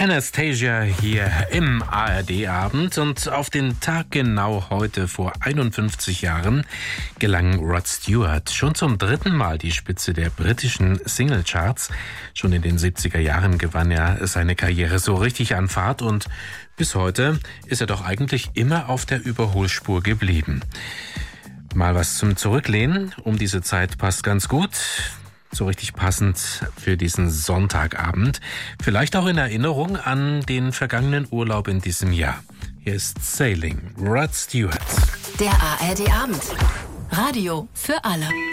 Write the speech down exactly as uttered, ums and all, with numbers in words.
Anastasia hier im A R D-Abend, und auf den Tag genau heute vor einundfünfzig Jahren gelang Rod Stewart schon zum dritten Mal die Spitze der britischen Singlecharts. Schon in den siebziger Jahren gewann er seine Karriere so richtig an Fahrt, und bis heute ist er doch eigentlich immer auf der Überholspur geblieben. Mal was zum Zurücklehnen um diese Zeit passt ganz gut. So richtig passend für diesen Sonntagabend. Vielleicht auch in Erinnerung an den vergangenen Urlaub in diesem Jahr. Hier ist Sailing, Rod Stewart. Der A R D-Abend. Radio für alle.